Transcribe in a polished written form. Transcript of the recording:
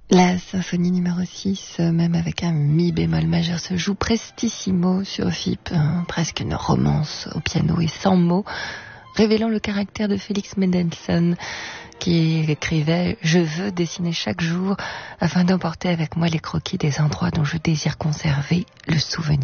La symphonie numéro 6, même avec un mi bémol majeur, se joue prestissimo sur FIP, presque une romance au piano et sans mots, révélant le caractère de Felix Mendelssohn, qui écrivait « Je veux dessiner chaque jour afin d'emporter avec moi les croquis des endroits dont je désire conserver le souvenir ».